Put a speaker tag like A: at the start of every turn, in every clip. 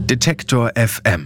A: Detektor FM.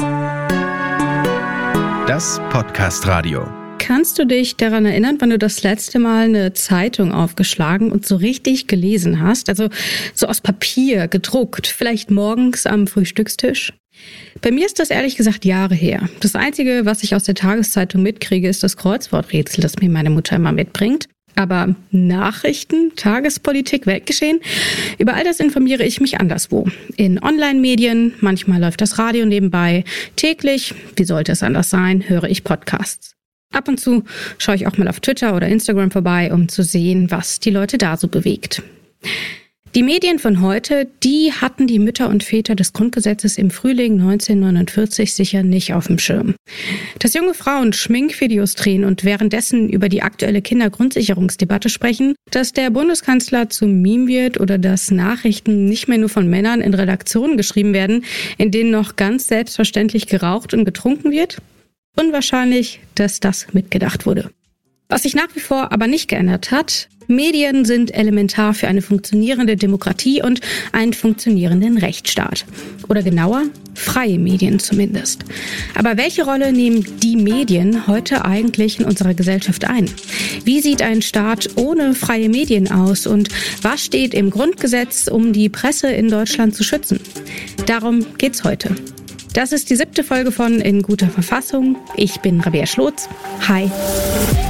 A: Das Podcast-Radio.
B: Kannst du dich daran erinnern, wann du das letzte Mal eine Zeitung aufgeschlagen und so richtig gelesen hast? Also so aus Papier, gedruckt, vielleicht morgens am Frühstückstisch? Bei mir ist das ehrlich gesagt Jahre her. Das Einzige, was ich aus der Tageszeitung mitkriege, ist das Kreuzworträtsel, das mir meine Mutter immer mitbringt. Aber Nachrichten, Tagespolitik, Weltgeschehen, über all das informiere ich mich anderswo. In Online-Medien, manchmal läuft das Radio nebenbei. Täglich, wie sollte es anders sein, höre ich Podcasts. Ab und zu schaue ich auch mal auf Twitter oder Instagram vorbei, um zu sehen, was die Leute da so bewegt. Die Medien von heute, die hatten die Mütter und Väter des Grundgesetzes im Frühling 1949 sicher nicht auf dem Schirm. Dass junge Frauen Schminkvideos drehen und währenddessen über die aktuelle Kindergrundsicherungsdebatte sprechen, dass der Bundeskanzler zum Meme wird oder dass Nachrichten nicht mehr nur von Männern in Redaktionen geschrieben werden, in denen noch ganz selbstverständlich geraucht und getrunken wird? Unwahrscheinlich, dass das mitgedacht wurde. Was sich nach wie vor aber nicht geändert hat: Medien sind elementar für eine funktionierende Demokratie und einen funktionierenden Rechtsstaat. Oder genauer, freie Medien zumindest. Aber welche Rolle nehmen die Medien heute eigentlich in unserer Gesellschaft ein? Wie sieht ein Staat ohne freie Medien aus? Und was steht im Grundgesetz, um die Presse in Deutschland zu schützen? Darum geht's heute. Das ist die 7. Folge von In guter Verfassung. Ich bin Rabea Schlotz. Hi.